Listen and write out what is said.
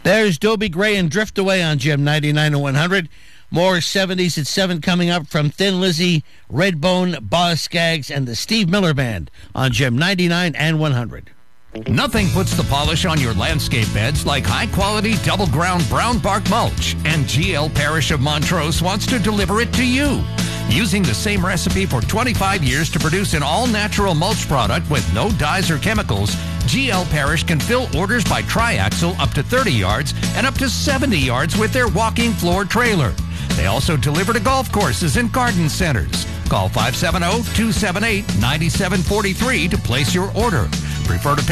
There's Dobie Gray and Drift Away on Gem 99 and 100. More 70s at 7 coming up from Thin Lizzy, Redbone, Boz Scaggs, and the Steve Miller Band on Gem 99 and 100. Nothing puts the polish on your landscape beds like high-quality double-ground brown bark mulch, and GL Parish of Montrose wants to deliver it to you. Using the same recipe for 25 years to produce an all-natural mulch product with no dyes or chemicals, GL Parish can fill orders by triaxle up to 30 yards and up to 70 yards with their walking floor trailer. They also deliver to golf courses and garden centers. Call 570-278-9743 to place your order. Prefer to